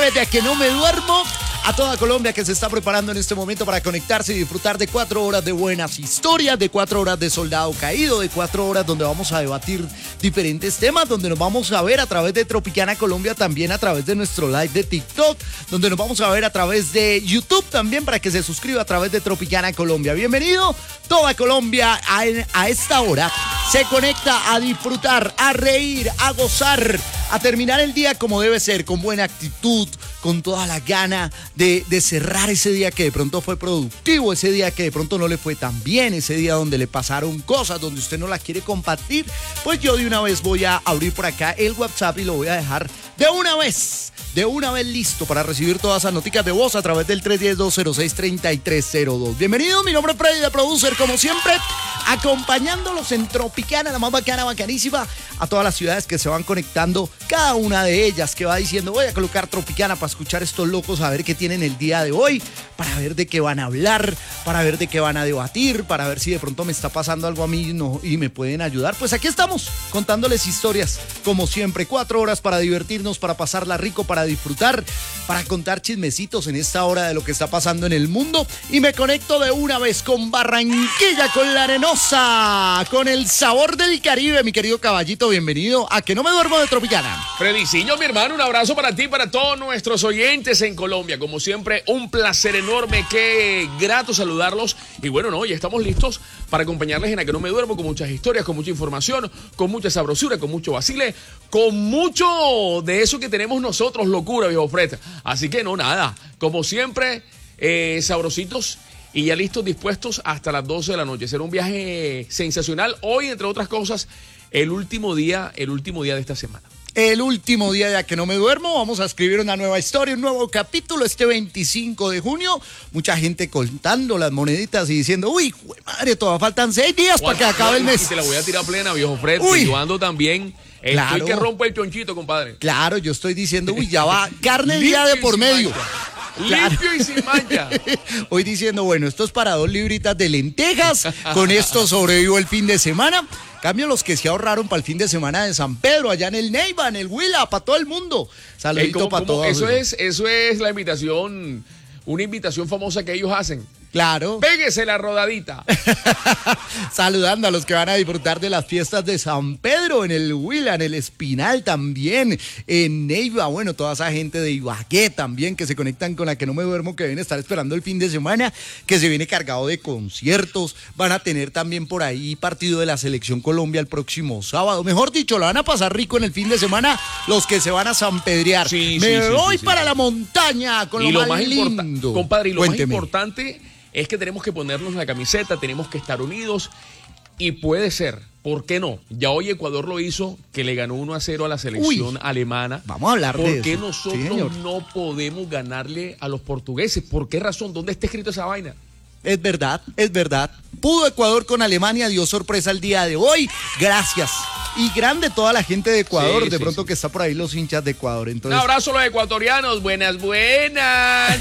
De que no me duermo, a toda Colombia que se está preparando en este momento para conectarse y disfrutar de 4 horas de buenas historias, de 4 horas de Soldado Caído, de 4 horas donde vamos a debatir diferentes temas, donde nos vamos a ver a través de Tropicana Colombia, también a través de nuestro live de TikTok, donde nos vamos a ver a través de YouTube también para que se suscriba a través de Tropicana Colombia. Bienvenido, toda Colombia a esta hora se conecta a disfrutar, a reír, a gozar, a terminar el día como debe ser, con buena actitud, con toda la gana de cerrar ese día que de pronto fue productivo, ese día que de pronto no le fue tan bien, ese día donde le pasaron cosas, donde usted no la quiere compartir. Pues yo de una vez voy a abrir por acá el WhatsApp y lo voy a dejar de una vez listo para recibir todas esas noticas de voz a través del 310-206-3302. Bienvenido, mi nombre es Freddy, de Producer, como siempre, acompañándolos en Tropicana, la más bacana, bacanísima, a todas las ciudades que se van conectando, cada una de ellas que va diciendo, voy a colocar Tropicana para escuchar estos locos, a ver qué tienen el día de hoy, para ver de qué van a hablar, para ver de qué van a debatir, para ver si de pronto me está pasando algo a mí y me pueden ayudar. Pues aquí estamos, contándoles historias, como siempre, 4 horas para divertirnos, para pasarla rico, para disfrutar, para contar chismecitos en esta hora de lo que está pasando en el mundo. Y me conecto de una vez con Barranquilla, con la Arenosa, con el sabor del Caribe. Mi querido caballito, bienvenido a Que No Me Duermo de Tropicana. Frediciño, mi hermano, un abrazo para ti, para todos nuestros oyentes en Colombia. Como siempre, un placer enorme, qué grato saludarlos. Y bueno, no, ya estamos listos para acompañarles en A Que No Me Duermo, con muchas historias, con mucha información, con mucha sabrosura, con mucho vacile, con mucho de eso que tenemos nosotros, locura, viejo Fred. Así que no, nada, como siempre, sabrositos y ya listos, dispuestos hasta las 12 de la noche. Será un viaje sensacional. Hoy, entre otras cosas, el último día de esta semana. El último día de Que No Me Duermo, vamos a escribir una nueva historia, un nuevo capítulo este 25 de junio. Mucha gente contando las moneditas y diciendo, uy, madre, todavía faltan 6 días para que acabe el mes. Y te la voy a tirar plena, viejo Fred. Y yo ando también. Claro. Estoy que rompo el chonchito, compadre. Claro, yo estoy diciendo, uy, ya va, carne día de por medio. Claro. Limpio y sin mancha. Hoy diciendo, bueno, esto es para 2 libritas de lentejas, con esto sobrevivo el fin de semana. Cambio los que se ahorraron para el fin de semana de San Pedro, allá en el Neiva, en el Huila, para todo el mundo. Saludito para todos. Eso es la invitación, una invitación famosa que ellos hacen. Claro. Péguese la rodadita. Saludando a los que van a disfrutar de las fiestas de San Pedro, en el Huila, en el Espinal también, en Neiva, bueno, toda esa gente de Ibagué también que se conectan con la Que No Me Duermo, que deben estar esperando el fin de semana, que se viene cargado de conciertos. Van a tener también por ahí partido de la Selección Colombia el próximo sábado. Mejor dicho, la van a pasar rico en el fin de semana los que se van a sanpedrear. Me voy para la montaña con lo más lindo. Compadre, y lo más importante es que tenemos que ponernos la camiseta, tenemos que estar unidos y puede ser, ¿por qué no? Ya hoy Ecuador lo hizo, que le ganó 1-0 a la selección alemana. Vamos a hablar de eso. ¿Por qué nosotros no podemos ganarle a los portugueses? ¿Por qué razón? ¿Dónde está escrito esa vaina? Es verdad, es verdad. Pudo Ecuador con Alemania, dio sorpresa el día de hoy. Gracias. Y grande toda la gente de Ecuador, que está por ahí los hinchas de Ecuador. Entonces, un abrazo a los ecuatorianos, buenas. Buenas.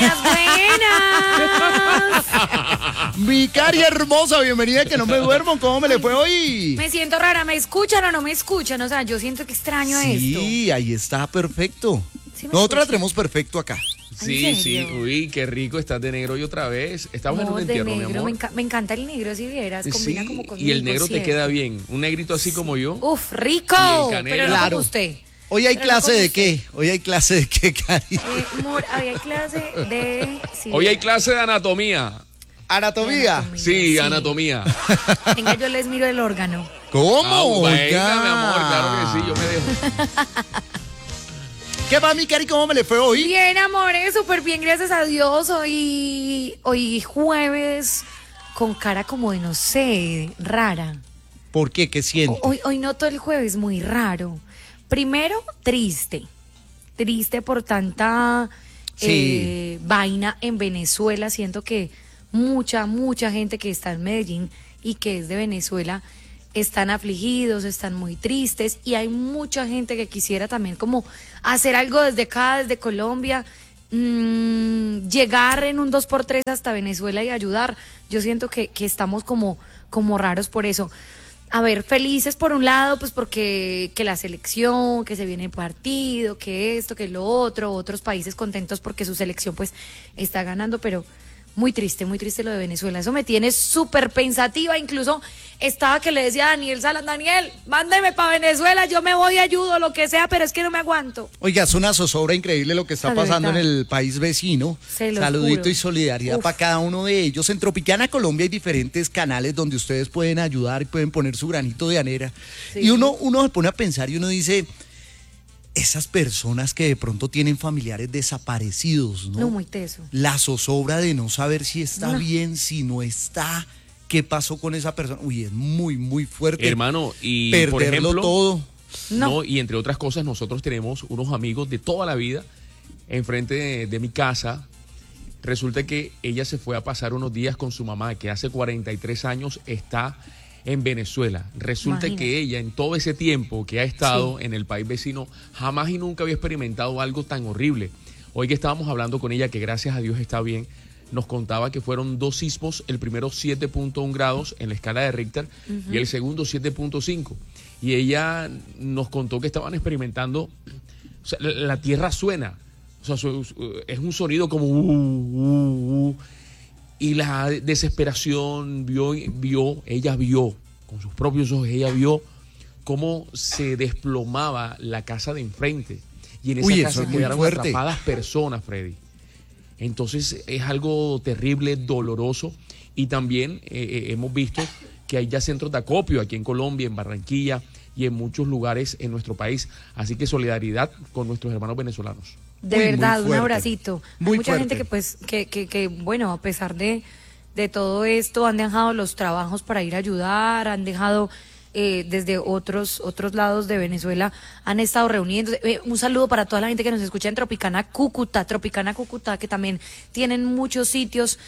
Mi cari hermosa, bienvenida a Que No Me Duermo. ¿Cómo me le fue hoy? Me siento rara, ¿me escuchan o no me escuchan? O sea, yo siento que extraño esto. Sí, ahí está perfecto. ¿Sí Nosotros la tenemos perfecto acá. Sí, uy, qué rico, estás de negro y otra vez. Estamos en un entierro, mi amor. Me encanta el negro, si vieras, combina como con y el negro te queda bien, un negrito así como yo. Uf, rico, pero no como usted. Hoy hay clase de qué, Cari. Amor, hoy hay clase de... Sí, hoy hay clase de anatomía. ¿Anatomía? Sí, anatomía. Venga, yo les miro el órgano. ¿Cómo? Venga, mi amor, claro que sí, yo me dejo. ¿Qué va, mi cari? ¿Cómo me le fue hoy? Bien, amores, súper bien, gracias a Dios. Hoy jueves con cara como de, no sé, rara. ¿Por qué? ¿Qué siente? Hoy noto el jueves muy raro. Primero, triste por tanta vaina en Venezuela. Siento que mucha gente que está en Medellín y que es de Venezuela están afligidos, están muy tristes y hay mucha gente que quisiera también como hacer algo desde acá, desde Colombia, llegar en un 2x3 hasta Venezuela y ayudar. Yo siento que estamos como raros por eso. A ver, felices por un lado, pues porque que la selección, que se viene el partido, que esto, que lo otro, otros países contentos porque su selección pues está ganando, pero muy triste lo de Venezuela. Eso me tiene súper pensativa, incluso estaba que le decía a Daniel Salas, Daniel, mándeme para Venezuela, yo me voy, ayudo, lo que sea, pero es que no me aguanto. Oiga, es una zozobra increíble lo que está pasando en el país vecino. Saludito juro. Y solidaridad para cada uno de ellos. En Tropicana Colombia hay diferentes canales donde ustedes pueden ayudar y pueden poner su granito de arena. Sí. Y uno se pone a pensar y uno dice, esas personas que de pronto tienen familiares desaparecidos, ¿no? No, muy teso. La zozobra de no saber si está bien, si no está, qué pasó con esa persona. Uy, es muy, muy fuerte. Hermano, y perderlo por ejemplo, todo. No, y entre otras cosas, nosotros tenemos unos amigos de toda la vida enfrente de mi casa. Resulta que ella se fue a pasar unos días con su mamá, que hace 43 años está en Venezuela. Resulta que ella, en todo ese tiempo que ha estado en el país vecino, jamás y nunca había experimentado algo tan horrible. Hoy que estábamos hablando con ella, que gracias a Dios está bien, nos contaba que fueron 2 sismos, el primero 7.1 grados en la escala de Richter y el segundo 7.5. Y ella nos contó que estaban experimentando, o sea, la tierra suena, o sea, es un sonido como y la desesperación ella vio con sus propios ojos, ella vio cómo se desplomaba la casa de enfrente y en esa casa quedaron atrapadas personas, Freddy. Entonces es algo terrible, doloroso, y también hemos visto que hay ya centros de acopio aquí en Colombia, en Barranquilla y en muchos lugares en nuestro país. Así que solidaridad con nuestros hermanos venezolanos. De verdad, un abracito. Hay mucha gente que pues, que bueno, a pesar de todo esto, han dejado los trabajos para ir a ayudar, han dejado desde otros lados de Venezuela, han estado reuniéndose. Un saludo para toda la gente que nos escucha en Tropicana Cúcuta, que también tienen muchos sitios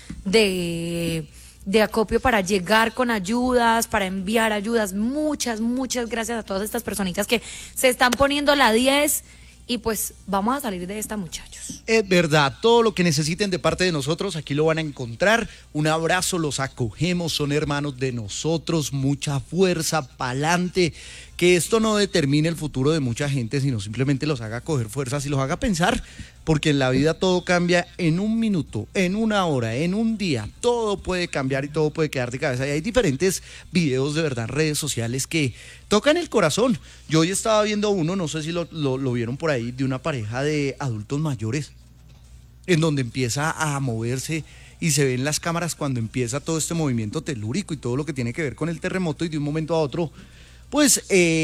de acopio para llegar con ayudas, para enviar ayudas. Muchas gracias a todas estas personitas que se están poniendo la 10. Y pues vamos a salir de esta, muchachos. Es verdad, todo lo que necesiten de parte de nosotros, aquí lo van a encontrar. Un abrazo, los acogemos, son hermanos de nosotros, mucha fuerza, pa'lante. Que esto no determine el futuro de mucha gente, sino simplemente los haga coger fuerzas y los haga pensar, porque en la vida todo cambia en un minuto, en una hora, en un día. Todo puede cambiar y todo puede quedar de cabeza. Y hay diferentes videos de verdad en redes sociales que tocan el corazón. Yo hoy estaba viendo uno, no sé si lo vieron por ahí, de una pareja de adultos mayores, en donde empieza a moverse y se ven las cámaras cuando empieza todo este movimiento telúrico y todo lo que tiene que ver con el terremoto, y de un momento a otro, pues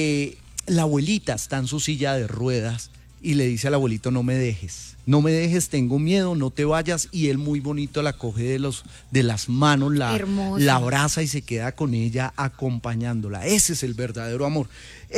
la abuelita está en su silla de ruedas y le dice al abuelito, no me dejes, tengo miedo, no te vayas, y él muy bonito la coge de las manos, la abraza y se queda con ella acompañándola. Ese es el verdadero amor,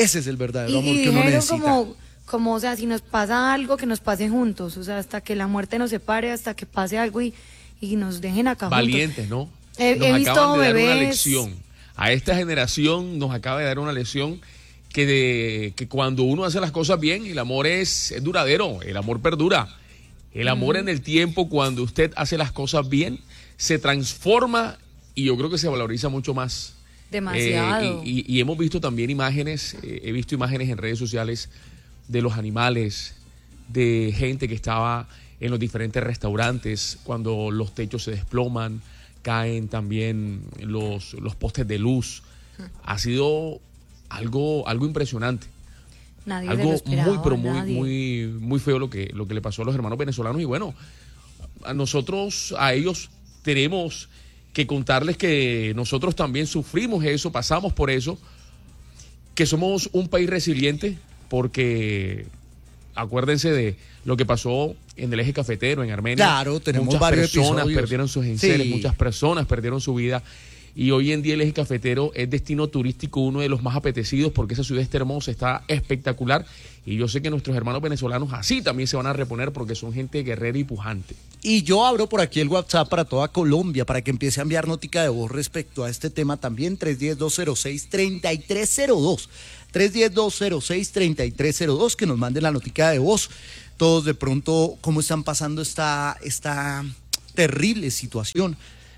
que uno necesita. Como, o sea, si nos pasa algo, que nos pase juntos, o sea, hasta que la muerte nos separe, hasta que pase algo y nos dejen acá valientes, juntos. ¿No? He visto acaban de bebés. dar una lección. A esta generación nos acaba de dar una lección que cuando uno hace las cosas bien, el amor es duradero, el amor perdura. El amor en el tiempo, cuando usted hace las cosas bien, se transforma y yo creo que se valoriza mucho más. Demasiado. Y hemos visto también imágenes, he visto imágenes en redes sociales de los animales, de gente que estaba en los diferentes restaurantes, cuando los techos se desploman, caen también los postes de luz. Ha sido algo impresionante. Nadie algo esperaba, muy, pero muy feo lo que le pasó a los hermanos venezolanos. Y bueno, a ellos tenemos que contarles que nosotros también sufrimos eso, pasamos por eso, que somos un país resiliente, porque acuérdense de lo que pasó en el eje cafetero, en Armenia. Claro, tenemos muchas varios personas episodios. perdieron sus enseres, Sí. Muchas personas perdieron su vida. Y hoy en día el eje cafetero es destino turístico, uno de los más apetecidos, porque esa ciudad está hermosa, está espectacular. Y yo sé que nuestros hermanos venezolanos así también se van a reponer, porque son gente guerrera y pujante. Y yo abro por aquí el WhatsApp para toda Colombia, para que empiece a enviar notica de voz respecto a este tema también, 310-206-3302. 310-206-3302, que nos manden la notica de voz. Todos de pronto, cómo están pasando esta terrible situación.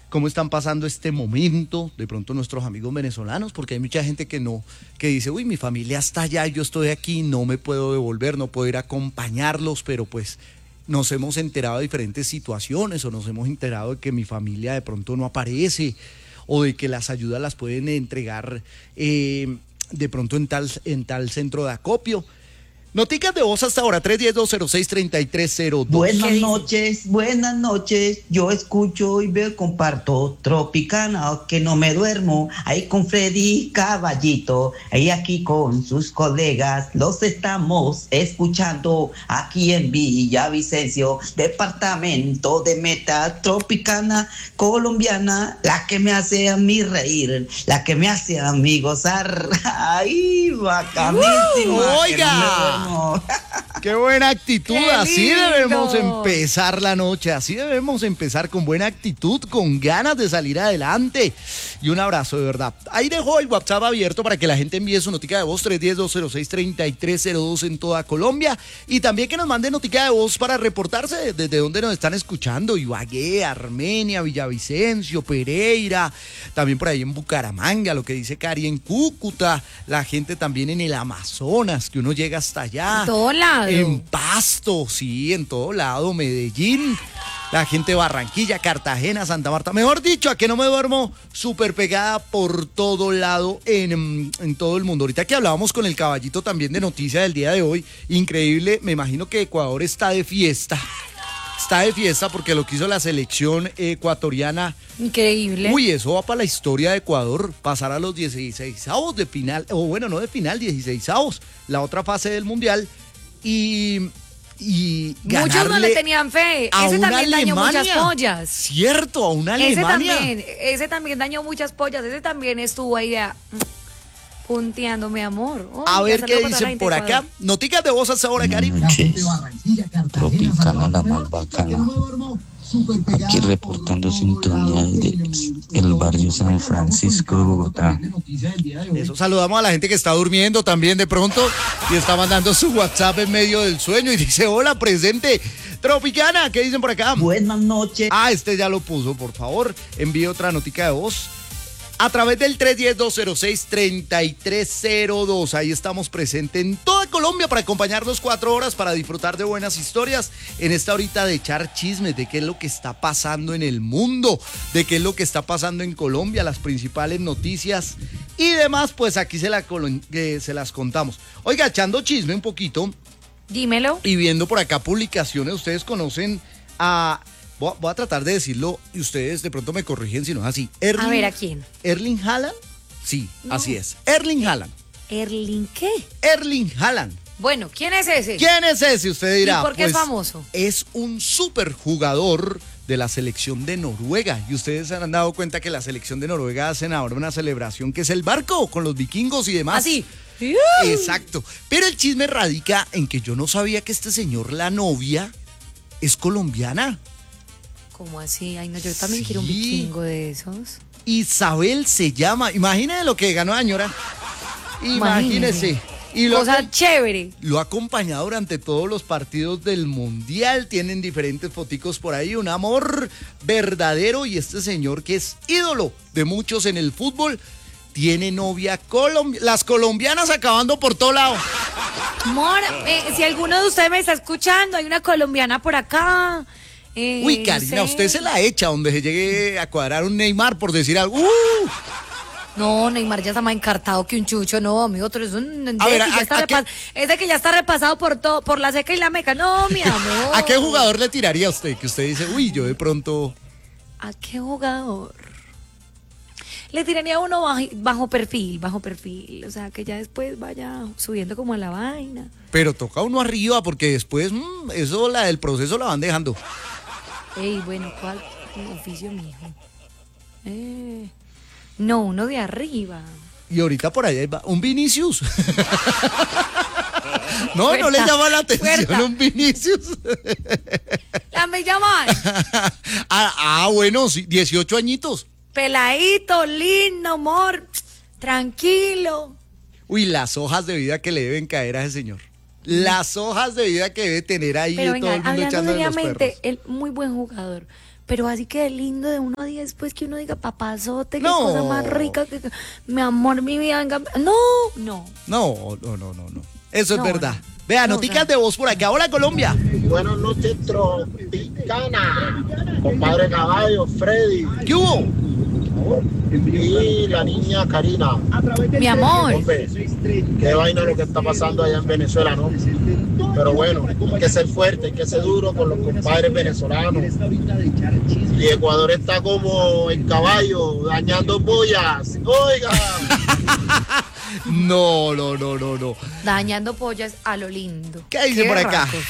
cómo están pasando este momento, de pronto nuestros amigos venezolanos, porque hay mucha gente que dice, uy, mi familia está allá, yo estoy aquí, no me puedo devolver, no puedo ir a acompañarlos, pero pues nos hemos enterado de diferentes situaciones o nos hemos enterado de que mi familia de pronto no aparece o de que las ayudas las pueden entregar de pronto en tal centro de acopio. Noticas de voz hasta ahora, 310-206-3302. Buenas noches. Yo escucho y veo, comparto Tropicana, que no me duermo. Ahí con Freddy Caballito, ahí aquí con sus colegas. Los estamos escuchando aquí en Villavicencio, departamento de Meta. Tropicana colombiana, la que me hace a mí reír, la que me hace a mí gozar. ¡Ay, bacanísima! ¡Oiga! Qué buena actitud, ¡Qué así lindo! debemos empezar la noche, así debemos empezar con buena actitud, con ganas de salir adelante. Y un abrazo de verdad. Ahí dejo el WhatsApp abierto para que la gente envíe su notica de voz, 310-206-3302 en toda Colombia. Y también que nos mande notica de voz para reportarse desde dónde nos están escuchando. Ibagué, Armenia, Villavicencio, Pereira, también por ahí en Bucaramanga, lo que dice Cari en Cúcuta, la gente también en el Amazonas, que uno llega hasta allá. En todo lado. En Pasto, sí, en todo lado, Medellín, la gente de Barranquilla, Cartagena, Santa Marta, mejor dicho, a que no me duermo, súper pegada por todo lado en todo el mundo. Ahorita que hablábamos con el Caballito también de noticia del día de hoy, increíble, me imagino que Ecuador está de fiesta porque lo que hizo la selección ecuatoriana. Increíble. Uy, eso va para la historia de Ecuador, pasar a los 16avos de final, o bueno, no de final, 16avos, la otra fase del Mundial, y muchos no le tenían fe. Ese también dañó muchas pollas. Cierto, a una Alemania. Ese también dañó muchas pollas. Ese también estuvo ahí punteando, mi amor. A ver qué dicen por acá. Noticas de voz hasta ahora, Cari. Tropicana, la más bacana. Aquí reportando sintonía del barrio San Francisco de Bogotá. Eso, saludamos a la gente que está durmiendo también de pronto y está mandando su WhatsApp en medio del sueño y dice, hola, presente. Tropicana, ¿qué dicen por acá? Buenas noches. Este ya lo puso, por favor, envíe otra notica de voz a través del 310-206-3302. Ahí estamos presentes en toda Colombia para acompañarnos 4 horas, para disfrutar de buenas historias en esta horita de echar chismes de qué es lo que está pasando en el mundo, de qué es lo que está pasando en Colombia, las principales noticias y demás, pues aquí se las contamos. Oiga, echando chisme un poquito. Dímelo. Y viendo por acá publicaciones, ustedes conocen a... Voy a tratar de decirlo y ustedes de pronto me corrigen si no es así. A ver, ¿a quién? ¿Erling Haaland? Sí, no. Así es. Erling Haaland. ¿Erling qué? Erling Haaland. Bueno, ¿quién es ese? ¿Quién es ese? Usted dirá. ¿Y por qué es famoso? Es un súper jugador de la selección de Noruega. Y ustedes se han dado cuenta que la selección de Noruega hacen ahora una celebración que es el barco con los vikingos y demás. Así. Exacto. Pero el chisme radica en que yo no sabía que este señor, la novia, es colombiana. ¿Cómo así? Ay, no, yo también quiero un vikingo de esos. Isabel se llama. Imagínese lo que ganó la señora. Imagínese. Y cosa chévere. Lo ha acompañado durante todos los partidos del Mundial. Tienen diferentes foticos por ahí. Un amor verdadero. Y este señor, que es ídolo de muchos en el fútbol, tiene novia colombiana. Las colombianas acabando por todo lado. Amor, si alguno de ustedes me está escuchando, hay una colombiana por acá. Uy, Karina, no sé. Usted se la echa donde se llegue a cuadrar un Neymar, por decir algo. No, Neymar ya está más encartado que un chucho, no, amigo, tú eres un... A ver, es de que ya está repasado por todo, por la seca y la meca. No, mi amor. ¿A qué jugador le tiraría a usted? Que usted dice, uy, yo de pronto... ¿A qué jugador? Le tiraría uno bajo perfil. O sea, que ya después vaya subiendo como a la vaina. Pero toca uno arriba, porque después, eso, la del proceso la van dejando. Ey, bueno, ¿cuál oficio, mijo? No, uno de arriba. Y ahorita por allá va un Vinicius. No le llama la atención un Vinicius. Me llaman. Bueno, sí, 18 añitos. Peladito, lindo, amor, tranquilo. Uy, las hojas de vida que le deben caer a ese señor. Las hojas de vida que debe tener ahí. Pero todo venga, el mundo hablando echándole los seriamente, perros. él muy buen jugador. Pero así que lindo de 1 a 10, pues que uno diga, papazote, qué No. cosa más rica, mi amor, mi vida, venga. No. No. Eso es No, verdad. no. Vea, No, noticas no. de voz por acá. Hola, Colombia. Buenas noches, Tropicana. Compadre Caballo, Freddy ¿Qué hubo? y la niña Karina. Mi amor. Hombre, qué vaina lo que está pasando allá en Venezuela, ¿no? Pero bueno, hay que ser fuerte, hay que ser duro con los compadres venezolanos. Y Ecuador está como el caballo, dañando pollas. Oiga. No. Dañando pollas a lo lindo. ¿Qué dice por acá? racos.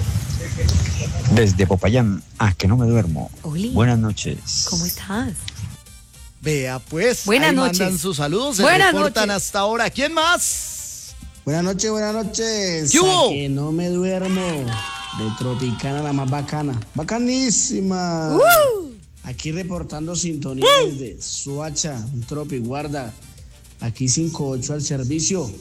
Desde Popayán, a que no me duermo. Oli. Buenas noches. ¿Cómo estás? Vea, pues. Buenas ahí noches. mandan sus saludos. Se Buenas reportan noches. hasta ahora. ¿Quién más? Buenas noches. ¿Qué hubo? A que no me duermo. De Tropicana, la más bacana. Bacanísima. Aquí reportando sintonía desde Suacha, un Tropi, guarda. Aquí 5-8 al servicio.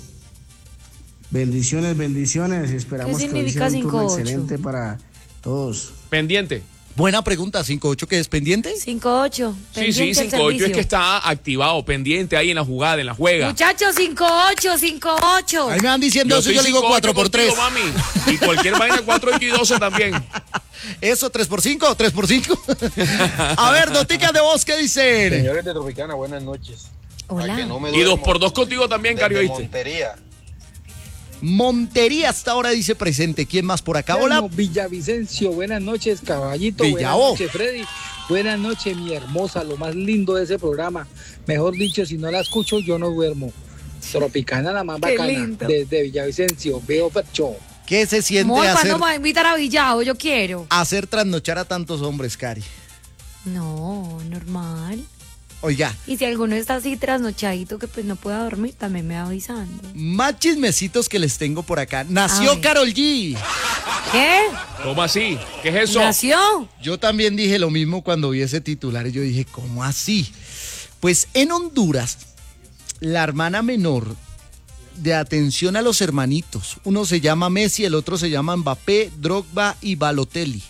Bendiciones. Esperamos ¿Qué que hoy significa sea un turno 5-8? excelente para todos. Pendiente. Buena pregunta. 5-8, ¿qué es pendiente? 5-8. Sí, pendiente al 5-8 es servicio. que está activado, pendiente ahí en la jugada, en la juega. Muchachos, 5-8. Ahí me van diciendo eso, yo le digo 5-8 4x3. contigo, mami. Y cualquier vaina 4, 8 y 12 también. Eso, 3x5, 3x5. A ver, noticas de voz, ¿qué dicen? Señores de Tropicana, buenas noches. Hola. A que no me Y duermo. 2x2 contigo también, Desde Cario, ¿viste? Montería. Montería hasta ahora dice presente. ¿Quién más por acá? Hola. Bueno, Villavicencio, buenas noches, caballito. Villavo. Buenas noches, Freddy. Buenas noches, mi hermosa, lo más lindo de ese programa. Mejor dicho, si no la escucho, yo no duermo. Tropicana, la más Qué bacana. lindo. Desde Villavicencio, veo Fercho. ¿Qué se siente Amor, hacer, ¿cuándo me va a invitar a Villavo? Yo quiero. hacer trasnochar a tantos hombres, Cari? No, normal. Oiga, Y si alguno está así trasnochadito que pues no pueda dormir, también me va avisando. más chismecitos que les tengo por acá. Nació Ay. Karol G. ¿Qué? ¿Cómo así? ¿Qué es eso? ¿Nació? Yo también dije lo mismo cuando vi ese titular y yo dije, ¿cómo así? Pues en Honduras, la hermana menor de atención a los hermanitos, uno se llama Messi, el otro se llama Mbappé, Drogba y Balotelli.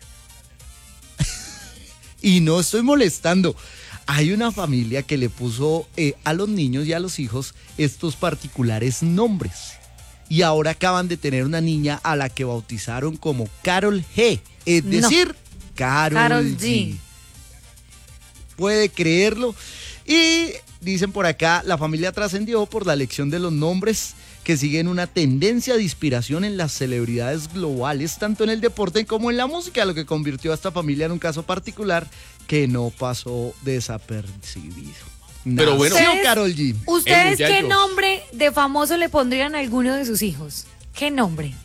Y no estoy molestando. Hay una familia que le puso a los niños y a los hijos estos particulares nombres. Y ahora acaban de tener una niña a la que bautizaron como Karol G. Es No. decir, Karol Karol G. G. Puede creerlo. Y dicen por acá, la familia trascendió por la elección de los nombres que siguen una tendencia de inspiración en las celebridades globales, tanto en el deporte como en la música, lo que convirtió a esta familia en un caso particular que no pasó desapercibido. Pero bueno. Nació ¿Ustedes- Karol G. ¿Ustedes qué muchachos. nombre de famoso le pondrían a alguno de sus hijos? ¿Qué nombre?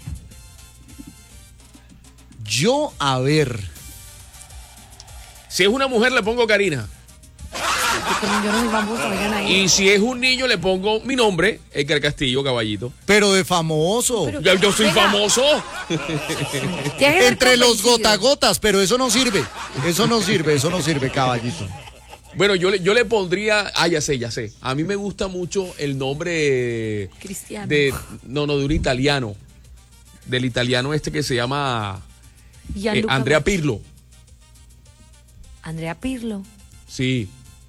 Yo, a ver, Si es una mujer, le pongo Karina. Yo no soy famosa, oigan ahí. Y si es un niño, le pongo mi nombre, Edgar Castillo, caballito. pero de famoso. Pero- Yo soy Venga. famoso. Tienes que ser Entre los convencido. gotagotas, pero eso no sirve. Eso no sirve, caballito. Bueno, yo le pondría. Ah, ya sé. A mí me gusta mucho el nombre Cristiano. de un italiano. Del italiano este que se llama Gianluca Andrea Gatti. Pirlo. Andrea Pirlo. Sí,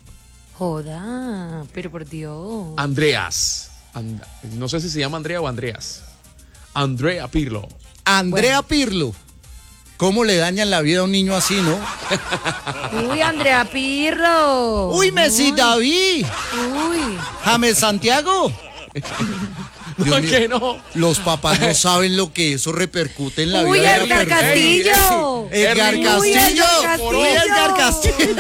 Joda, pero por Dios. Andreas. No sé si se llama Andrea o Andreas. Andrea Pirlo. Andrea Pirlo. ¿Cómo le dañan la vida a un niño así, no? Uy, Andrea Pirlo. Uy, Messi David. Uy. James Santiago. Dios ¿Por mío, qué no? Los papás no saben lo que eso repercute en la Uy, vida de Edgar la persona. Castillo. Edgar Uy, Castillo. Edgar Uy, Edgar Castillo.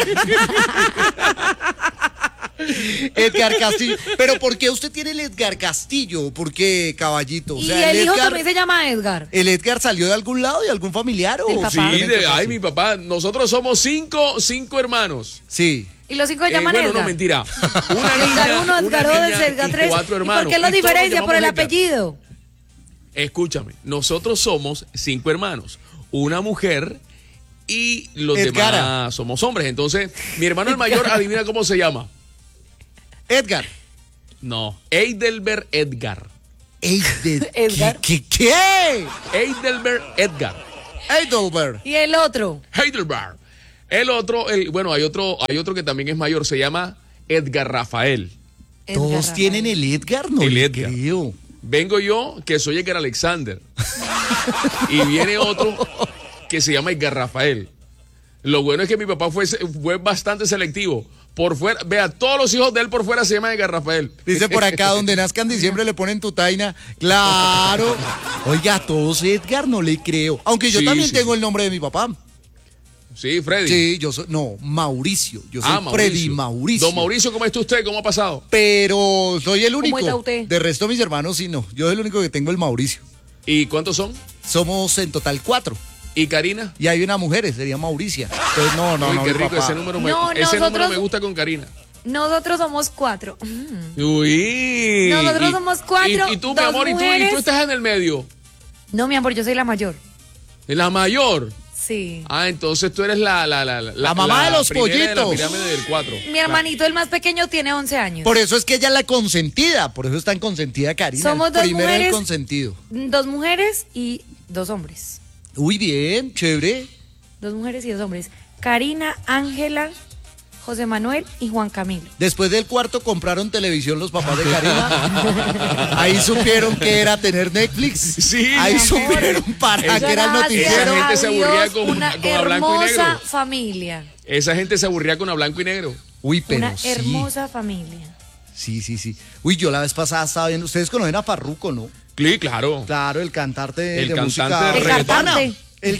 Edgar Castillo. Pero ¿por qué usted tiene el Edgar Castillo? ¿Por qué, caballito? O Y sea, el hijo Edgar, también se llama Edgar. ¿el Edgar salió de algún lado, de algún familiar? Del ¿O papá. Sí, simplemente ay, pasó? mi papá. Nosotros somos cinco hermanos. Sí. Y los 5 se llaman Bueno, Edgar. no, mentira. Una Edgar niña, 1, Edgar 2, una niña Edgar y 3. 4 ¿Y hermanos. por qué la Y todos nos diferencia? Por el llamamos Edgar. apellido. Escúchame, nosotros somos 5 hermanos, una mujer y los Edgara. demás somos hombres. Entonces, mi hermano el mayor, adivina cómo se llama. Edgar. No, Heidelberg Edgar. Edgar. ¿Qué? Heidelberg Edgar. Heidelberg. Y el otro. Heidelberg. Bueno, hay otro que también es mayor, se llama Edgar Rafael. Todos tienen el Edgar, no El le Edgar. creo. Vengo yo, que soy Edgar Alexander. Y viene otro que se llama Edgar Rafael. Lo bueno es que mi papá fue bastante selectivo. Por fuera, vea, todos los hijos de él por fuera se llaman Edgar Rafael. Dice por acá, donde nazca en diciembre le ponen tu taina. Claro. Oiga, todos Edgar, no le creo. Aunque yo Sí, también sí, tengo sí. el nombre de mi papá. Sí, Freddy. Sí, yo soy, no, Mauricio. Yo soy Freddy Mauricio. Don Mauricio, ¿cómo está usted? ¿Cómo ha pasado? Pero soy el único. está usted? De resto, mis hermanos, sí, no. Yo soy el único que tengo el Mauricio. ¿Y cuántos son? Somos en total 4. ¿Y Karina? Y hay una mujer, sería Mauricia. Entonces, no, Uy, no, qué mi rico, papá. ese número No, ese número nosotros- me gusta con Karina. Nosotros somos 4. Uy. Nosotros somos 4, Y tú, mi 2 amor, y mujeres. tú estás en el medio. No, mi amor, yo soy la mayor. La mayor. Sí. Ah, entonces tú eres la mamá de los primera de la pollitos. pirámide del 4. Mi hermanito, el más pequeño, tiene 11 años. Por eso es que ella es la consentida. Por eso es tan consentida Karina. Somos el dos primero el mujeres. consentido. 2 mujeres y 2 hombres. Uy, bien, chévere. 2 mujeres y 2 hombres. Karina, Ángela, José Manuel y Juan Camilo. Después del cuarto compraron televisión los papás de Karina. Ahí supieron que era tener Netflix. Sí. Ahí Mi amor. supieron para que era el Gracias noticiero. Esa gente se aburría a Dios, con una a blanco y hermosa negro. familia. Esa gente se aburría con a blanco y negro. Uy, pero Una sí. hermosa familia. Sí. Uy, yo la vez pasada estaba viendo. Ustedes conocen a Farruko, ¿no? Sí, claro. Claro, el cantante de El música cantante de El reggaetón. cantante.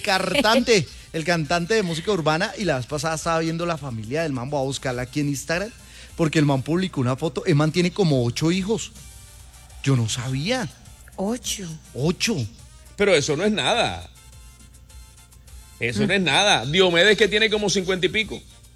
El cantante de música urbana. Y la vez pasada estaba viendo la familia del man. Voy a buscarla aquí en Instagram. Porque el man publicó una foto. El man tiene como 8 hijos. Yo no sabía. 8. 8. Pero eso no es nada. Eso no es nada. Diomedes que tiene como 50 y pico.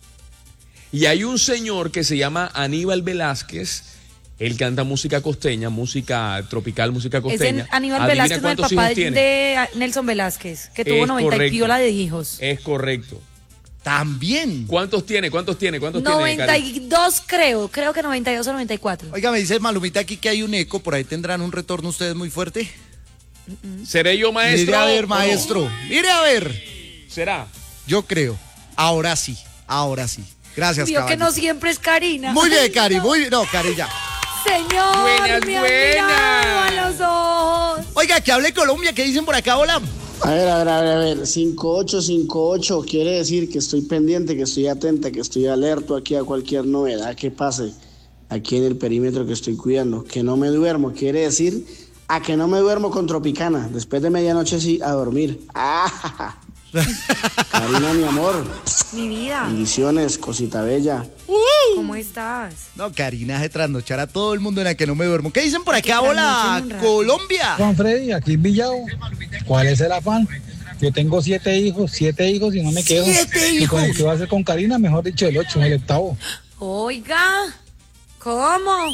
Y hay un señor que se llama Aníbal Velázquez. Él canta música costeña, música tropical, música Es costeña. Aníbal Adivina Velázquez, no el cuántos papá hijos tiene. de Nelson Velázquez, que tuvo Es 90 correcto. y piola de hijos. Es correcto. También. ¿Cuántos tiene? ¿Cuántos tiene? 92 creo que 92 o 94. Oiga, me dice Malumita aquí que hay un eco. Por ahí tendrán un retorno ustedes muy fuerte. ¿Seré yo maestro? Mire a ver, o no? maestro. Mire a ver. ¿Será? Yo creo. Ahora sí. Gracias, Vio que caballo. no siempre es Karina. Muy bien, Ay, Cari. no. Muy bien. No, Cari, ya. Señor, Buenas, me ha buenas. mirado a los ojos. Oiga, que hable Colombia. ¿Qué dicen por acá? Hola. A ver, 5858 quiere decir que estoy pendiente, que estoy atenta, que estoy alerto aquí a cualquier novedad que pase aquí en el perímetro que estoy cuidando. Que no me duermo, quiere decir a que no me duermo con Tropicana. Después de medianoche sí, a dormir. ¡Ah! Karina, mi amor, Mi vida, bendiciones, cosita bella. ¿cómo estás? No, Karina hace trasnochar a todo el mundo en la que no me duermo. ¿Qué dicen por acá? Que Hola, trasnochen un rato. Colombia. Juan Freddy, aquí en Villado. ¿Cuál es el afán? Yo tengo 7 hijos y no me quedo. 7 Y con el hijos. que va a hacer con Karina, mejor dicho, el 8, el 8. Oiga, ¿cómo?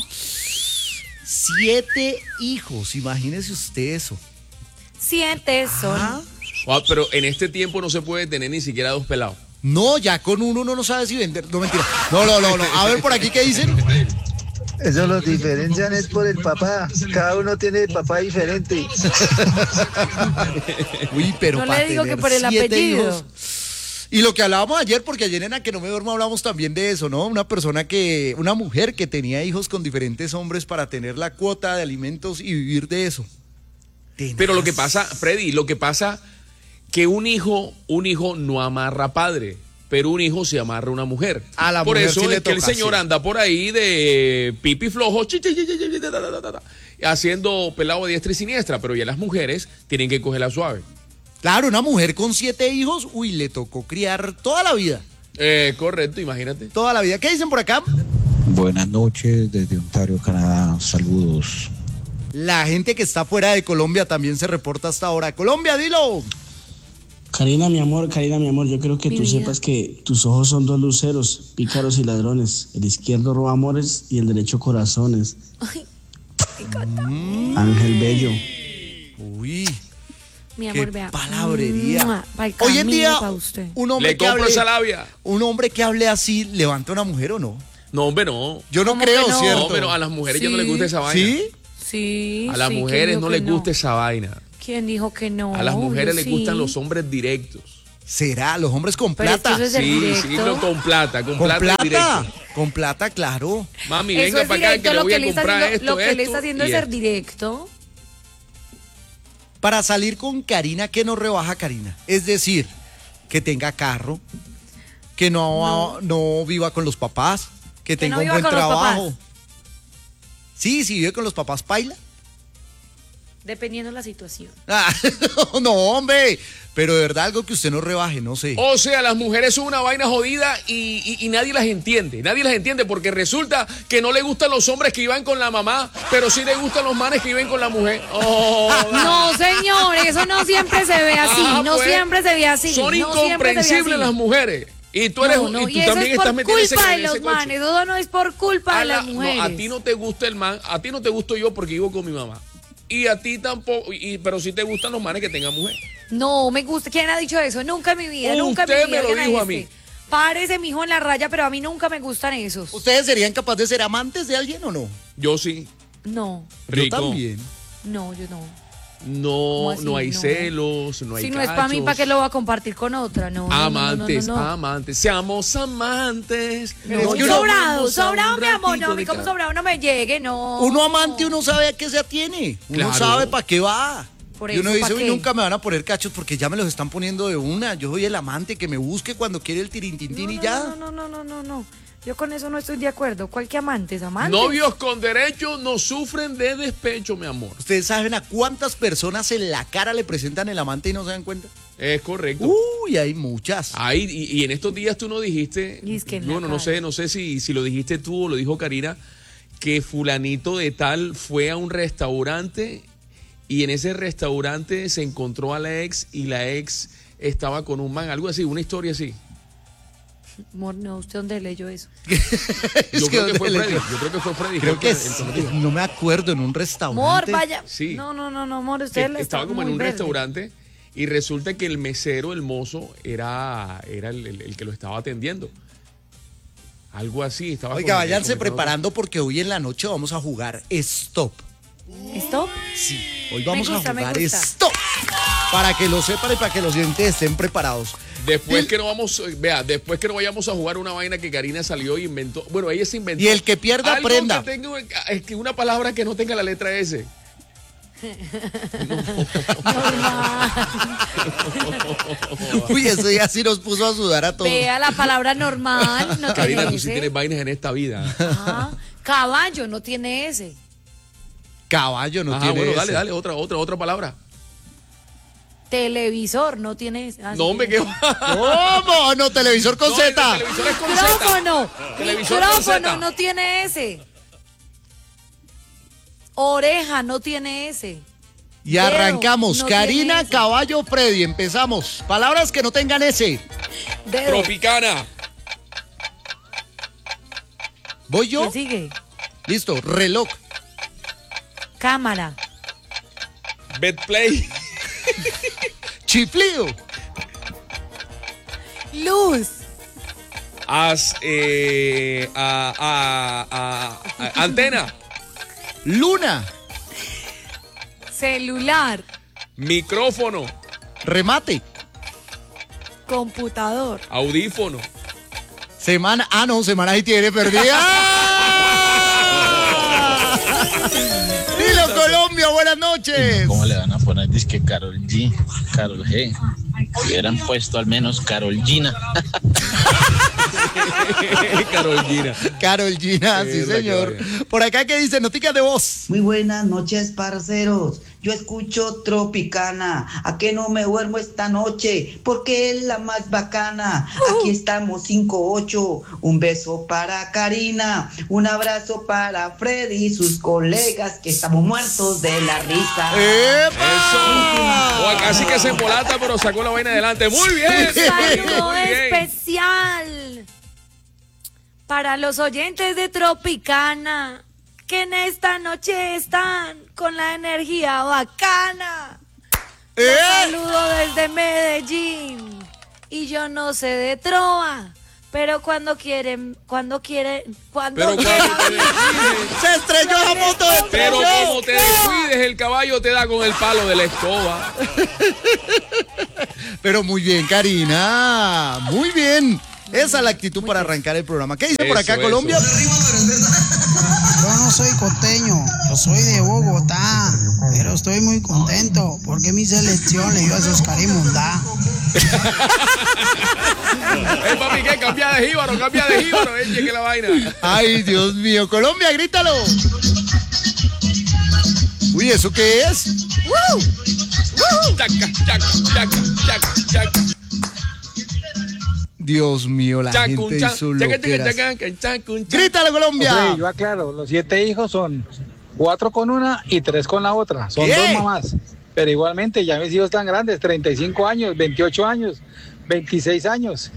7 hijos. Imagínese usted eso. 7 son. Ah, Pero en este tiempo no se puede tener ni siquiera 2 pelados. no, ya con uno no sabe si vender. No, mentira. No. A ver por aquí, ¿qué dicen? Eso los diferencian es por el papá. Cada uno tiene el papá diferente. Uy, pero No le para digo que tener por el 7 apellido. hijos. Y lo que hablábamos ayer, porque ayer en la que no me duermo hablamos también de eso, ¿no? Una mujer que tenía hijos con diferentes hombres para tener la cuota de alimentos y vivir de eso. Tenaz. Pero lo que pasa, Freddy, que un hijo no amarra padre, pero un hijo se amarra a una mujer. A la por mujer eso sí le es que el toca, señor sí. anda por ahí de pipi flojo, haciendo pelado a diestra y siniestra, pero ya las mujeres tienen que cogerla suave. Claro, una mujer con 7 hijos, uy, le tocó criar toda la vida. Correcto, imagínate. Toda la vida. ¿Qué dicen por acá? Buenas noches desde Ontario, Canadá. Saludos. La gente que está fuera de Colombia también se reporta hasta ahora. Colombia, dilo. Karina, mi amor, yo creo que Mi tú vida. sepas que tus ojos son 2 luceros, pícaros y ladrones. El izquierdo roba amores y el derecho corazones. Ay, me encanta. Ángel Bello. Uy, Mi qué amor, vea. palabrería. Pa'l Hoy en camino día, pa' usted. un hombre Le que compro hable, esa labia. un hombre que hable así, ¿levanta a una mujer o no? No, hombre, no. Yo no ¿Cómo creo, que no? ¿cierto? No, pero a las mujeres ya no Sí. les gusta esa vaina. ¿Sí? Sí. A las sí, ¿quién mujeres dijo no que les gusta esa vaina. ¿Quién dijo que no? A las mujeres Yo les sí. gustan los hombres directos. ¿Será? ¿Los hombres con Pero es que plata? eso es Sí, directo. no, con plata, ¿Con plata plata? directo. Con plata, claro. Mami, Eso venga es para acá directo, que le lo voy que a le está comprar haciendo, esto, lo que le esto está haciendo y es ser esto. directo. Para salir con Karina, ¿qué nos rebaja Karina? Es decir, que tenga carro, que no viva con los papás, que tenga no un viva buen con los trabajo. papás. Sí, si vive con los papás, paila. Dependiendo de la situación. Ah, no, hombre. Pero de verdad algo que usted no rebaje, no sé. O sea, las mujeres son una vaina jodida y nadie las entiende. Nadie las entiende porque resulta que no le gustan los hombres que iban con la mamá, pero sí le gustan los manes que viven con la mujer. Oh, No, señor, eso no siempre se ve así. No pues, siempre se ve así. Son no siempre se ve incomprensibles así. las mujeres. Y tú eres No, y y tú eso también es por estás metida culpa de en ese los coche. manes. Todo no es por culpa de las mujeres. No, a ti no te gusta el man, a ti no te gusto yo porque vivo con mi mamá. Y a ti tampoco, pero sí te gustan los manes que tengan mujer. No, me gusta. ¿Quién ha dicho eso? Nunca en mi vida, nunca en mi Usted vida. me lo ¿Quién dijo a este? mí. Párese, mijo, en la raya, pero a mí nunca me gustan esos. ¿Ustedes serían capaces de ser amantes de alguien o no? Yo sí. No, Rico. Yo también. no, yo no. No, así? no hay No. celos, no hay Si no es para mí, cachos. ¿para qué lo voy a compartir con otra? No, no, Amantes, no, no, no, no. amantes, seamos amantes. No, Es que uno- sobrado, mi amor, no, a mí de como cada- sobrado no me llegue, no. Uno amante, uno sabe a qué se atiene. Uno Claro. sabe para qué va. Por Y uno eso, dice, ¿pa' uy, qué? nunca me van a poner cachos porque ya me los están poniendo de una. Yo soy el amante que me busque cuando quiere el tirintintín y ya. No. Yo con eso no estoy de acuerdo. ¿Cuál que amantes? ¿Amantes? Novios con derechos no sufren de despecho, mi amor. ¿Ustedes saben a cuántas personas en la cara le presentan el amante y no se dan cuenta? Es correcto. Uy, hay muchas. Ahí, y en estos días tú no dijiste, Y es que en la bueno, no cara. sé si lo dijiste tú o lo dijo Karina, que fulanito de tal fue a un restaurante y en ese restaurante se encontró a la ex y la ex estaba con un man, algo así, una historia así. Amor, no, ¿usted dónde leyó eso? Yo creo que fue ¿dónde Freddy, le- yo creo que fue Freddy. Creo que el es, cometido. no me acuerdo, en un restaurante. Amor, vaya. Sí. No, amor, Que usted le estaba está como en muy un verde. restaurante y resulta que el mesero, el mozo, era el que lo estaba atendiendo. Algo así. Estaba Oiga, váyanse comentando. preparando porque hoy en la noche vamos a jugar Stop. ¿Stop? Sí, hoy vamos Me gusta, a me jugar gusta. Stop. Para que lo sepan y para que los oyentes estén preparados. Después que no vamos, vea, después que no vayamos a jugar una vaina que Karina salió y inventó. Bueno, ella se inventó. Y el que pierda, algo prenda. Que tenga, es que una palabra que no tenga la letra S. Uy, ese día sí nos puso a sudar a todos. Vea la palabra normal. No Karina, tiene tú sí ese. tienes vainas en esta vida. Ajá. Caballo no tiene ese. Caballo no Ajá, tiene bueno, ese. dale, otra palabra. Televisor no tiene ese. Ah, No, sí hombre, tiene ¿qué ese. ¿Cómo? No, televisor con No, Z. el televisor es con Z. Micrófono. Televisor con Micrófono Z. no tiene ese. Oreja no tiene ese. Y arrancamos. no Karina, tiene ese. Caballo, Freddy. Empezamos. Palabras que no tengan ese. Dedo. Tropicana. ¿Voy yo? ¿Qué sigue? Listo. Reloj. Cámara. Betplay. Chiflido. Luz. Antena. Luna. Celular. Micrófono. Remate. Computador. Audífono. Semana. Ah, no, semana ahí tiene perdida. Dilo, Colombia, buenas noches. ¿Cómo le van a poner? Dice que Karol G, Karol G. Hubieran puesto al menos Karol Gina. Karol Gina. Carol Gina, sí, Verdad, señor. que vaya. Por acá, ¿qué dice? Noticas de voz. Muy buenas noches, parceros. Yo escucho Tropicana. ¿A qué no me duermo esta noche? Porque es la más bacana. Aquí estamos 5-8. Un beso para Karina. Un abrazo para Freddy y sus colegas que estamos muertos de la risa. Eso. O acá sí que se embolata, pero sacó la vaina adelante. Muy bien. Saludo Muy bien. especial para los oyentes de Tropicana que en esta noche están con la energía bacana. Los saludo desde Medellín y yo no sé de trova, Pero cuando quieren, Pero quieren. cuando te descuides, ¡Se estrelló la moto! pero como te descuides, el caballo te da con el palo de la escoba. Pero muy bien, Karina. Muy bien. Esa es la actitud para arrancar el programa. ¿Qué dice por acá, Eso. Colombia? Yo no soy costeño, yo soy de Bogotá, pero estoy muy contento porque mi selección le dio a esos Carimundá. Papi, ¿qué? Cambia de jíbaro, que la vaina. Ay, Dios mío. Colombia, grítalo. Uy, ¿eso qué es? Chaca, chaca, chaca, chaca, chaca. Dios mío, la gente hizo loqueras. ¡Grítalo, Colombia! Hombre, yo aclaro, los 7 hijos son 4 con una y 3 con la otra. Son ¿Qué? 2 mamás. Pero igualmente, ya mis hijos están grandes, 35 años, 28 años, 26 años,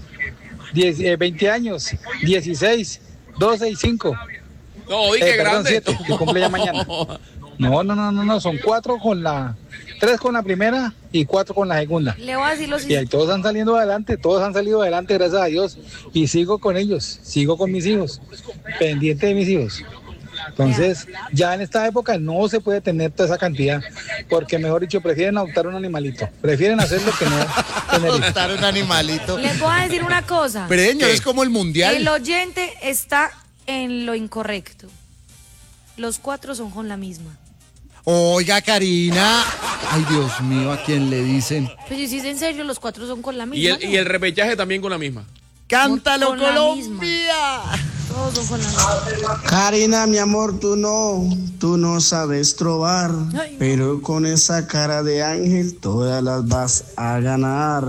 20 años, 16, 12 y 5. No, dije grande. 7, que cumple ya mañana. No, son 4 con la... 3 con la primera y 4 con la segunda. Le voy a decir los Y ahí todos han salido adelante, gracias a Dios. Y sigo con ellos, sigo con mis hijos, pendiente de mis hijos. Entonces, ya en esta época no se puede tener toda esa cantidad, porque mejor dicho, prefieren adoptar un animalito, prefieren hacer lo que no tener hijos. Adoptar un animalito. Les voy a decir una cosa. Preño, es como el mundial. El oyente está en lo incorrecto. Los 4 son con la misma. Oiga, Karina. Ay, Dios mío, ¿a quién le dicen? Pues si es en serio, los 4 son con la misma. Y el repechaje también con la misma. ¡Cántalo, Con la Colombia! Todos son con la misma. Karina, mi amor, tú no sabes trobar, Ay. pero con esa cara de ángel todas las vas a ganar.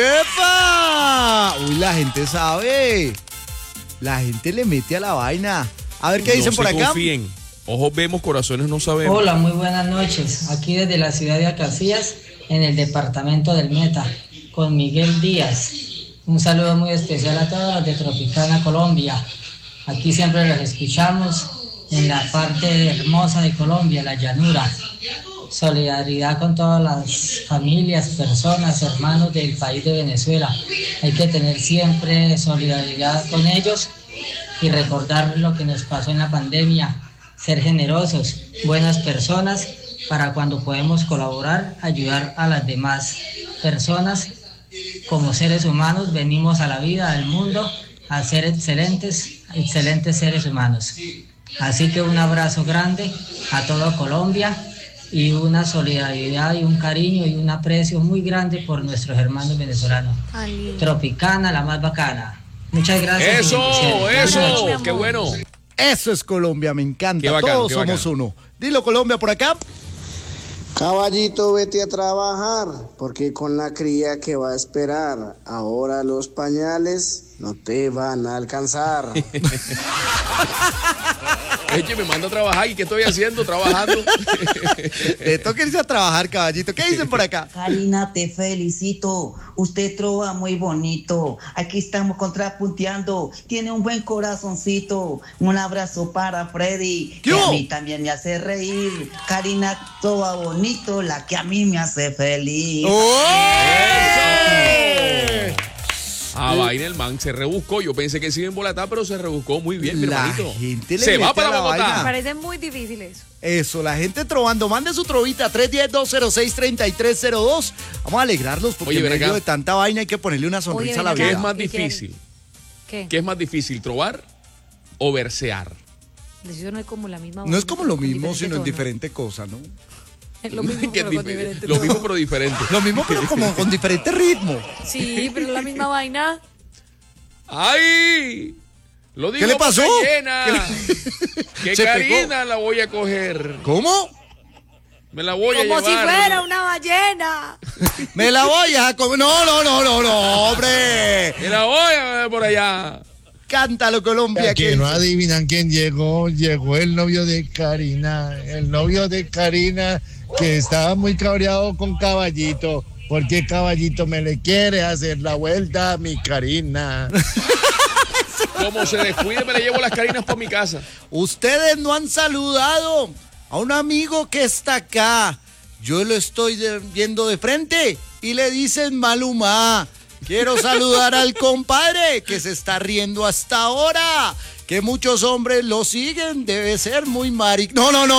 ¡Epa! Uy, la gente sabe. La gente le mete a la vaina. A ver qué dicen por acá. Confíen. Ojos vemos, corazones no sabemos. Hola, muy buenas noches. Aquí desde la ciudad de Acacias, en el departamento del Meta, con Miguel Díaz. Un saludo muy especial a todos los de Tropicana, Colombia. Aquí siempre los escuchamos en la parte hermosa de Colombia, la llanura. Solidaridad con todas las familias, personas, hermanos del país de Venezuela. Hay que tener siempre solidaridad con ellos y recordar lo que nos pasó en la pandemia. Ser generosos, buenas personas, para cuando podemos colaborar, ayudar a las demás personas. Como seres humanos venimos a la vida, al mundo, a ser excelentes seres humanos. Así que un abrazo grande a toda Colombia y una solidaridad y un cariño y un aprecio muy grande por nuestros hermanos venezolanos. Tropicana, la más bacana. Muchas gracias. Eso, qué bueno. Eso es Colombia, me encanta. Qué bacán, Todos qué somos bacán. uno. Dilo, Colombia, por acá. Caballito, vete a trabajar, porque con la cría que va a esperar, ahora los pañales no te van a alcanzar. Eche, me manda a trabajar. ¿Y qué estoy haciendo? Trabajando. Le toca irse a trabajar, caballito. ¿Qué dicen por acá? Karina, te felicito. Usted trova muy bonito. Aquí estamos contrapunteando. Tiene un buen corazoncito. Un abrazo para Freddy, que a mí también me hace reír. Karina trova bonito, la que a mí me hace feliz. Ah, vaina, el man se rebuscó. Yo pensé que se iba a embolatar, pero se rebuscó muy bien, mi La hermanito. gente le Se va mete para a la Bogotá. vaina. Me parece muy difícil eso. Eso, la gente trovando. Mande su trovita 310-206-3302. Vamos a alegrarlos porque Oye, en ven medio acá. de tanta vaina hay que ponerle una sonrisa a la ven acá. ¿Qué vida. es más ¿Qué quieren? difícil? ¿Qué? ¿Qué es más difícil, trobar o versear? Eso no es como la misma. No es como lo con mismo, diferente sino en tono. diferente cosa, ¿no? Es lo mismo, Que pero con diferente lo tono. mismo, pero diferente. Lo mismo, pero como con diferente ritmo. Sí, pero es la misma vaina. ¡Ay! Lo digo ¿Qué le pasó? boca llena. Que Se Karina la voy a coger. ¿Cómo? Me la voy a Como llevar. si fuera una ballena. Me la voy a comer. No, hombre. Me la voy a ver por allá. Cántalo, Colombia. Que no adivinan quién llegó. Llegó el novio de Karina. El novio de Karina, que estaba muy cabreado con Caballito. Porque Caballito me le quiere hacer la vuelta a mi Karina. Como se descuide, me le llevo las Karinas para mi casa. Ustedes no han saludado a un amigo que está acá. Yo lo estoy viendo de frente y le dicen Maluma. Quiero saludar al compadre que se está riendo hasta ahora. Que muchos hombres lo siguen, debe ser muy maric. No. Un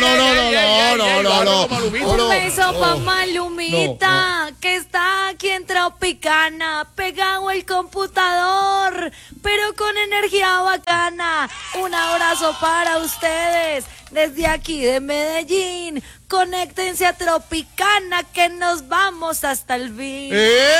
beso pa' Malumita, que está aquí en Tropicana, pegado el computador, pero con energía bacana. Un abrazo para ustedes, desde aquí de Medellín. Conéctense a Tropicana, que nos vamos hasta el fin.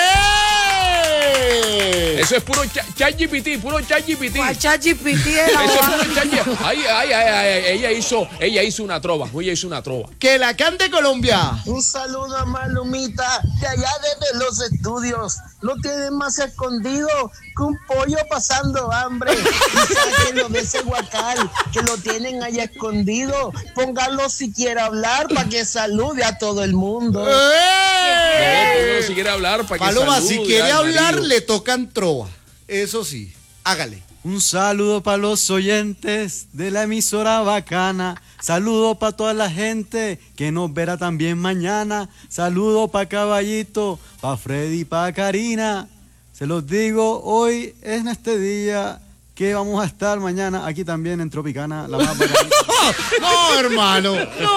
Eso es puro ChatGPT, puro ChatGPT. ¿Cuál ChatGPT era? Eso es puro ChatGPT. Ella hizo una trova. Que la cante Colombia. Un saludo a Malumita, de allá desde los estudios. Lo tienen más escondido que un pollo pasando hambre. Y sáquenlo de ese guacal, que lo tienen allá escondido. Póngalo si quiere hablar para que salude a todo el mundo. Póngalo si quiere hablar para que Paloma, salude. si quiere al hablar, marido. le tocan trova. Eso sí, hágale. Un saludo para los oyentes de la emisora bacana. Saludo para toda la gente que nos verá también mañana. Saludo para Caballito, para Freddy, para Karina. Se los digo, hoy en este día que vamos a estar mañana aquí también en Tropicana, la más bacana. No, hermano.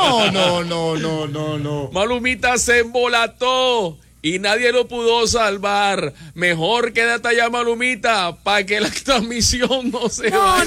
No. Malumita se embolató y nadie lo pudo salvar. Mejor quédate allá, Malumita, para que la transmisión no se vaya.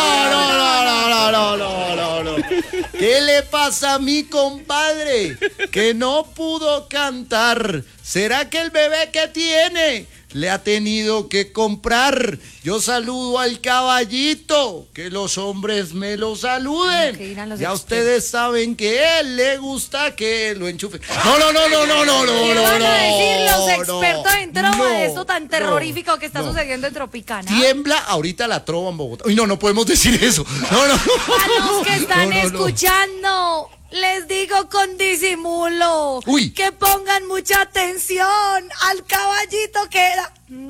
No. ¿Qué le pasa a mi compadre que no pudo cantar? ¿Será que el bebé que tiene le ha tenido que comprar? Yo saludo al Caballito, que los hombres me lo saluden. Ya ustedes saben que a él le gusta que lo enchufe. ¿Qué van a decir los expertos en trova de esto tan terrorífico que está sucediendo en Tropicana? Tiembla ahorita la trova en Bogotá. Uy, no podemos decir eso. A los que están escuchando, les digo con disimulo que pongan mucha atención al Caballito que era...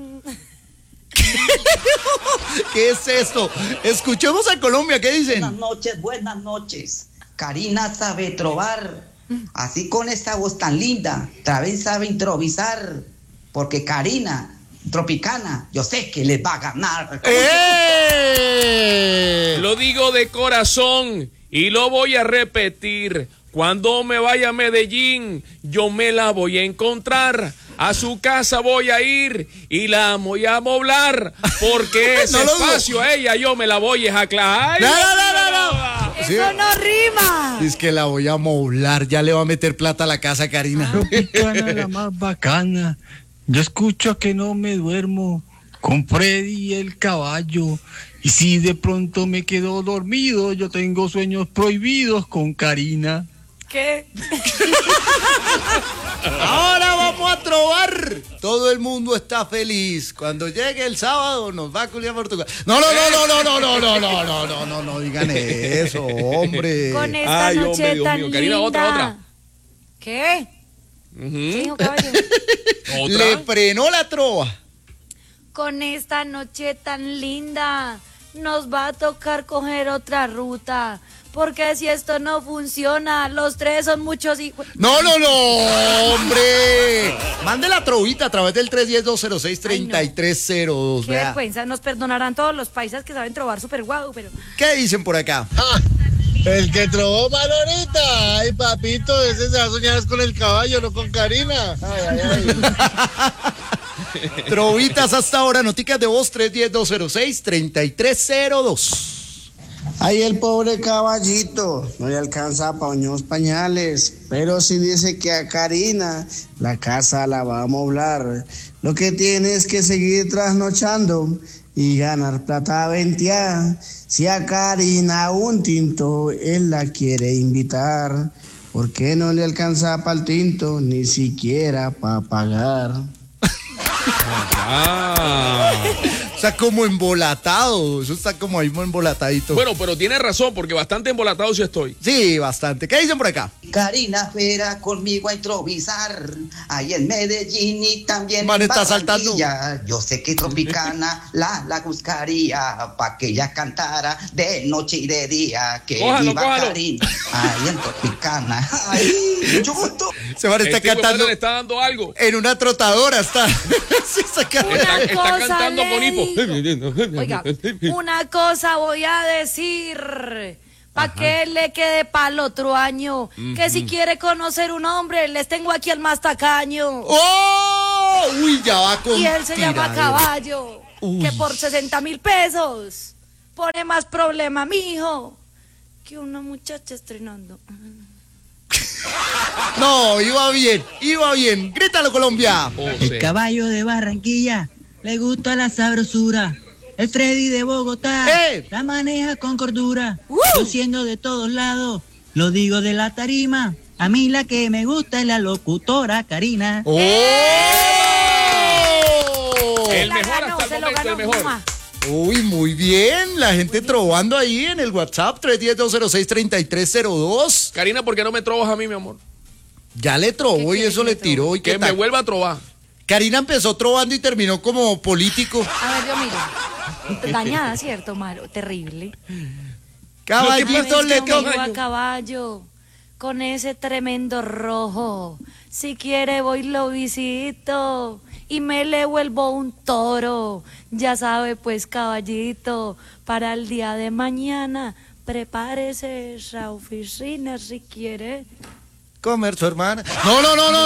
¿Qué es esto? Escuchemos a Colombia, ¿qué dicen? Buenas noches. Karina sabe trovar, así con esta voz tan linda, también sabe improvisar, porque Karina, Tropicana, yo sé que le va a ganar. Lo digo de corazón y lo voy a repetir. Cuando me vaya a Medellín, yo me la voy a encontrar. A su casa voy a ir y la voy a moblar, porque ese espacio a ella yo me la voy a aclarar. No. Eso no rima. Es que la voy a moblar, ya le va a meter plata a la casa, Karina. Tropicana, la más bacana. Yo escucho que no me duermo con Freddy el caballo. Y si de pronto me quedo dormido, yo tengo sueños prohibidos con Karina. ¿Qué? Ahora vamos a trovar. Todo el mundo está feliz. Cuando llegue el sábado nos va a culiar Portugal. No, digan eso, hombre. Con esta noche tan linda. Karina, otra. ¿Qué? ¿Qué dijo, caballo? Le frenó la trova. Con esta noche tan linda nos va a tocar coger otra ruta. Porque si esto no funciona, los tres son muchos hijos. No, hombre. Mande la trovita a través del 310-206-3302. Qué vergüenza, nos perdonarán todos los paisas que saben trobar súper guau, pero... ¿Qué dicen por acá? El que trovó Manolita. Ay, papito, ese se va a soñar con el caballo, no con Karina. Ay. Trovitas hasta ahora, noticas de voz 310-206-3302. Ay, el pobre Caballito, no le alcanza para unos pañales, pero sí dice que a Karina la casa la va a moblar. Lo que tiene es que seguir trasnochando y ganar plata venteada. Si a Karina un tinto él la quiere invitar, ¿por qué no le alcanza para el tinto ni siquiera para pagar? Está como embolatado, eso está como ahí embolatadito. Bueno, pero tiene razón, porque bastante embolatado sí estoy. Sí, bastante. ¿Qué dicen por acá? Karina Fera conmigo a improvisar, ahí en Medellín y también Man, en está saltando. Barranquilla. Yo sé que Tropicana la buscaría pa' que ella cantara de noche y de día. Que Cójalo, viva cójalo. Karina, ahí en Tropicana. Ay, mucho gusto. Se van a estar Este hijo de cantando madre le está dando algo. en una trotadora. Está, sí, Está cosa cantando le con hipo. Oiga, una cosa voy a decir, pa' que le quede para el otro año, que si quiere conocer un hombre, les tengo aquí al más tacaño. ¡Oh! Uy, ya va con Y él se llama tiradero. Caballo, que por 60,000 pesos pone más problema, mijo, que una muchacha estrenando. No, iba bien, iba bien. Grítalo, Colombia. El caballo de Barranquilla le gusta la sabrosura. El Freddy de Bogotá la maneja con cordura. Yo siendo de todos lados, lo digo de la tarima. A mí la que me gusta es la locutora Karina. ¡Oh! El mejor hasta el momento, el mejor. Uy, muy bien. La gente trovando ahí en el WhatsApp 310-206-3302. Karina, ¿por qué no me trovas a mí, mi amor? Ya le trovó y eso le tiró. ¿Y que qué me tal? vuelva a trobar. Karina empezó trovando y terminó como político. A ver, yo miro. Dañada, ¿cierto, Maro? Terrible. Caballito le conmigo toca. a caballo, con ese tremendo rojo. Si quiere voy lo visito y me le vuelvo un toro. Ya sabe pues, caballito, para el día de mañana prepárese esa oficina si quiere. Comer su hermana. No.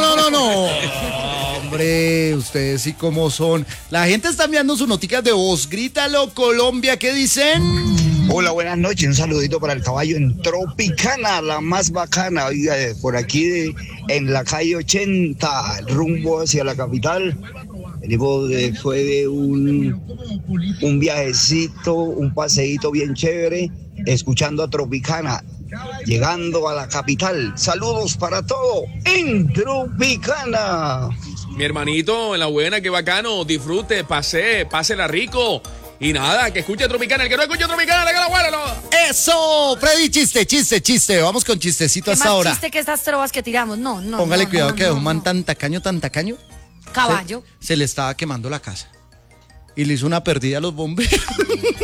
Hombre, ustedes sí como son. La gente está enviando sus noticias de voz. Grítalo, Colombia, ¿qué dicen? Hola, buenas noches. Un saludito para el caballo en Tropicana, la más bacana. Oiga, por aquí en la calle 80, rumbo hacia la capital. Venimos después de un viajecito, un paseíto bien chévere, escuchando a Tropicana. Llegando a la capital. Saludos para todo en Tropicana. Mi hermanito, en la buena, qué bacano. Disfrute, pásela rico. Y nada, que escuche Tropicana. El que no escuche Tropicana, le haga la buena, no. Eso, Freddy, chiste. Vamos con chistecito ¿Qué hasta más ahora. chiste que estas trovas que tiramos? No. Póngale no, cuidado no, que no, un man tan tacaño. Caballo. Se le estaba quemando la casa. Y le hizo una perdida a los bomberos.